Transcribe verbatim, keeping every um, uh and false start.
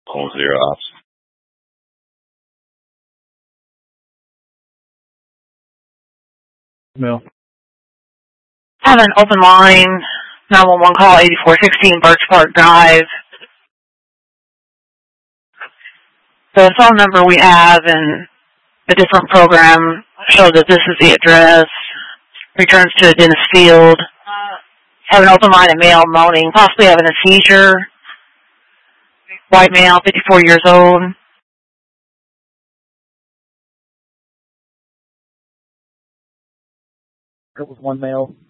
Calling zero ops. Mill. Have an open line, nine one one call, eighty-four sixteen Birch Park Drive. The phone number we have in a different program shows that this is the address. Returns to Dennis Field. Have an open line, a male moaning, possibly having a seizure. White male, fifty-four years old. It was one male.